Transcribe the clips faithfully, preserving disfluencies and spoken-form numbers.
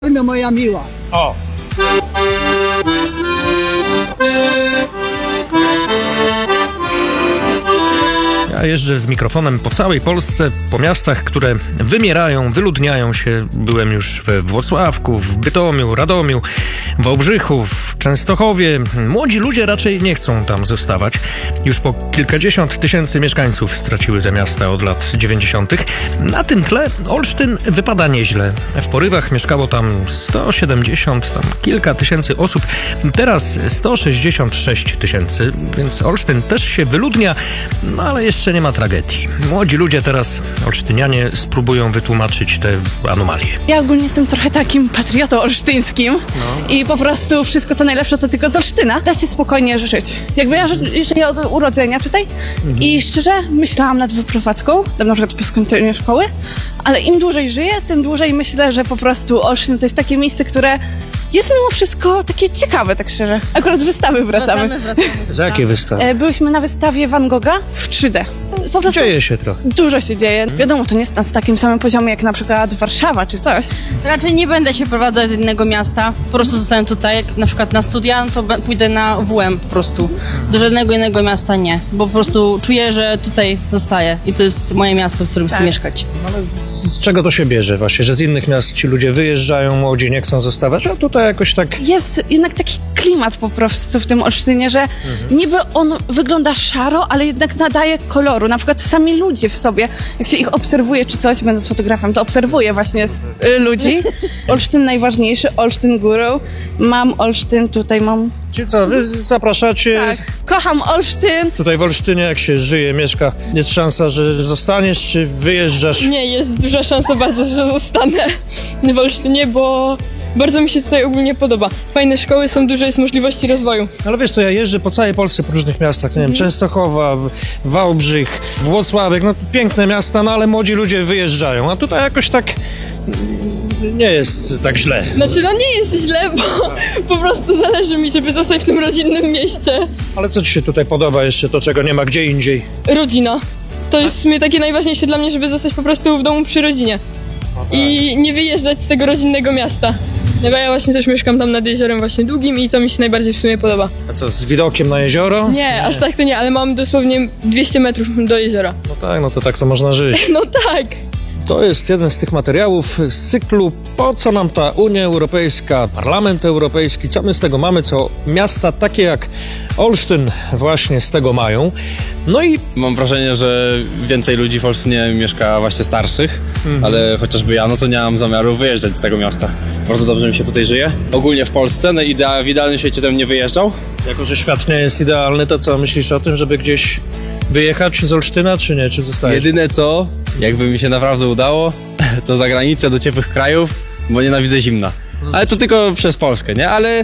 No moja miła. O! Ja jeżdżę z mikrofonem po całej Polsce, po miastach, które wymierają, wyludniają się. Byłem już we Włocławku, w Bytomiu, Radomiu, w Wałbrzychu, w Częstochowie. Młodzi ludzie raczej nie chcą tam zostawać. Już po kilkadziesiąt tysięcy mieszkańców straciły te miasta od lat dziewięćdziesiątych. Na tym tle Olsztyn wypada nieźle. W porywach mieszkało tam sto siedemdziesiąt, tam kilka tysięcy osób. Teraz sto sześćdziesiąt sześć tysięcy, więc Olsztyn też się wyludnia, no ale jeszcze nie ma tragedii. Młodzi ludzie teraz, olsztynianie, spróbują wytłumaczyć te anomalie. Ja ogólnie jestem trochę takim patriotą olsztyńskim no. I po prostu wszystko co najlepsze to tylko z Olsztyna. Da się spokojnie żyć. Jakby ja żyję od urodzenia tutaj mhm. I szczerze myślałam nad wyprowadzką, tam na przykład po skończeniu szkoły, ale im dłużej żyję, tym dłużej myślę, że po prostu Olsztyn to jest takie miejsce, które jest mimo wszystko takie ciekawe, tak szczerze. Akurat z wystawy wracamy. wracamy, wracamy. Za jakie wystawy? Byliśmy na wystawie Van Gogha w trzy D. Po prostu dzieje się trochę. Dużo się dzieje. Wiadomo, to nie jest na takim samym poziomie jak na przykład Warszawa czy coś. Raczej nie będę się prowadzać do innego miasta. Po prostu zostanę tutaj. Jak na przykład na studia, no to pójdę na W M po prostu. Do żadnego innego miasta nie. Bo po prostu czuję, że tutaj zostaję. I to jest moje miasto, w którym tak. chcę mieszkać. Ale z, z czego to się bierze właśnie? Że z innych miast ci ludzie wyjeżdżają, młodzi nie chcą zostawać, a tutaj jakoś tak... Jest jednak taki klimat po prostu w tym Olsztynie, że mhm. niby on wygląda szaro, ale jednak nadaje koloru. Na przykład sami ludzie w sobie, jak się ich obserwuje czy coś, będąc fotografem, to obserwuję właśnie y, ludzi. Olsztyn najważniejszy, Olsztyn górą. Mam Olsztyn, tutaj mam... Czyli co, wy zapraszacie? Tak, kocham Olsztyn. Tutaj w Olsztynie jak się żyje, mieszka, jest szansa, że zostaniesz, czy wyjeżdżasz? Nie, jest duża szansa bardzo, że zostanę w Olsztynie, bo bardzo mi się tutaj ogólnie podoba. Fajne szkoły, są duże, jest możliwości rozwoju. Ale wiesz, to ja jeżdżę po całej Polsce, po różnych miastach, nie wiem, Częstochowa, Wałbrzych, Włocławek, no piękne miasta, no ale młodzi ludzie wyjeżdżają, a tutaj jakoś tak nie jest tak źle. Znaczy, no nie jest źle, bo po prostu zależy mi, żeby zostać w tym rodzinnym mieście. Ale co ci się tutaj podoba jeszcze, to czego nie ma gdzie indziej? Rodzina. To jest w sumie takie najważniejsze dla mnie, żeby zostać po prostu w domu przy rodzinie. No tak. I nie wyjeżdżać z tego rodzinnego miasta. No bo ja właśnie też mieszkam tam nad jeziorem właśnie Długim i to mi się najbardziej w sumie podoba. A co, z widokiem na jezioro? Nie, nie, aż tak to nie, ale mam dosłownie dwieście metrów do jeziora. No tak, no to tak to można żyć. No tak. To jest jeden z tych materiałów z cyklu Po co nam ta Unia Europejska, Parlament Europejski, co my z tego mamy, co miasta takie jak Olsztyn właśnie z tego mają. No i mam wrażenie, że więcej ludzi w Olsztynie mieszka właśnie starszych, mhm. ale chociażby ja, no to nie mam zamiaru wyjeżdżać z tego miasta. Bardzo dobrze mi się tutaj żyje. Ogólnie w Polsce, no idea, w idealnym świecie bym nie wyjeżdżał. Jako że świat nie jest idealny, to co myślisz o tym, żeby gdzieś wyjechać z Olsztyna, czy nie? Czy zostajesz? Jedyne co, jakby mi się naprawdę udało, to za granicę do ciepłych krajów, bo nienawidzę zimna. Ale to tylko przez Polskę, nie? Ale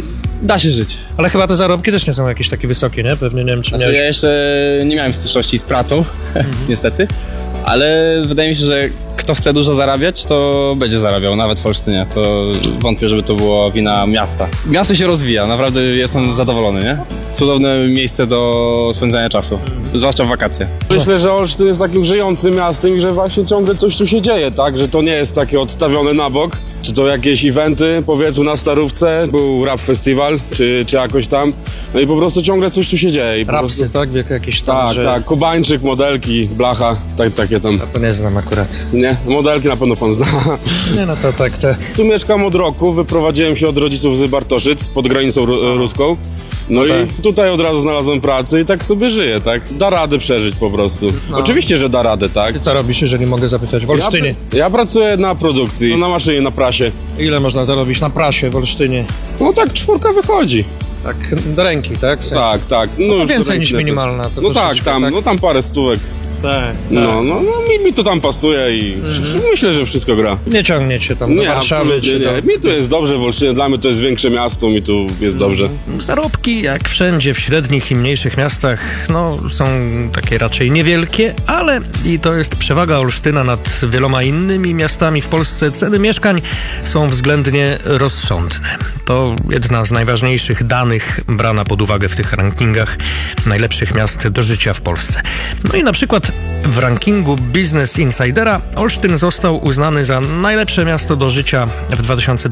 da się żyć. Ale chyba te zarobki też nie są jakieś takie wysokie, nie? Pewnie nie wiem, czy znaczy, miałeś... ja jeszcze nie miałem styczności z pracą, mhm. niestety. Ale wydaje mi się, że kto chce dużo zarabiać, to będzie zarabiał, nawet w Olsztynie. To wątpię, żeby to było wina miasta. Miasto się rozwija, naprawdę jestem zadowolony, nie? Cudowne miejsce do spędzania czasu, zwłaszcza w wakacje. Myślę, że Olsztyn jest takim żyjącym miastem i że właśnie ciągle coś tu się dzieje, tak? Że to nie jest takie odstawione na bok. Czy to jakieś eventy, powiedzmy na Starówce, był rap festiwal, czy, czy jakoś tam. No i po prostu ciągle coś tu się dzieje. I po Rapsy, prostu... tak? Wiek jakiś tam, Tak, że... tak, Kubańczyk, modelki, blacha, tak, takie tam. Ja to nie znam akurat. Nie? Modelki na pewno pan zna. Nie, no to tak, te... Tu mieszkam od roku, wyprowadziłem się od rodziców z Bartoszyc, pod granicą ru- ruską. No, no tak. I tutaj od razu znalazłem pracę i tak sobie żyję, tak? Da radę przeżyć po prostu. No. Oczywiście, że da radę, tak? Ty co robisz, jeżeli mogę zapytać, w Olsztynie? Ja, ja pracuję na produkcji, no, na maszynie, na prasie. Ile można zarobić na prasie w Olsztynie? No tak, czwórka wychodzi. Tak, do ręki, tak? Sen. Tak, tak. No, no więcej niż minimalna. To no tak, tam, tak? no tam parę stówek. Tak, tak. No, no, no mi, mi to tam pasuje i mhm. myślę, że wszystko gra. Nie ciągnie cię tam do nie, Warszawy? Czy nie, do... mi tu jest dobrze w Olsztynie, dla mnie to jest większe miasto, mi tu jest dobrze. Zarobki, jak wszędzie w średnich i mniejszych miastach, no są takie raczej niewielkie, ale i to jest przewaga Olsztyna nad wieloma innymi miastami w Polsce. Ceny mieszkań są względnie rozsądne. To jedna z najważniejszych danych brana pod uwagę w tych rankingach najlepszych miast do życia w Polsce. No i na przykład w rankingu Business Insidera Olsztyn został uznany za najlepsze miasto do życia w dwa tysiące